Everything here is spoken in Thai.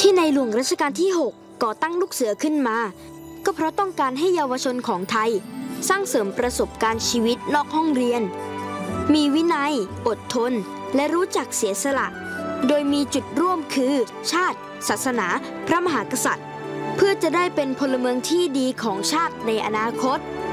ที่ในหลวงรัชกาลที่ 6 ก่อตั้งลูกเสือขึ้นมาก็เพราะต้องการให้เยาวชนของไทยสร้างเสริมประสบการณ์ชีวิตนอกห้องเรียนมีวินัยอดทนและรู้จักเสียสละโดยมีจุดร่วมคือชาติศาสนาพระมหากษัตริย์เพื่อจะได้เป็นพลเมืองที่ดีของชาติในอนาคต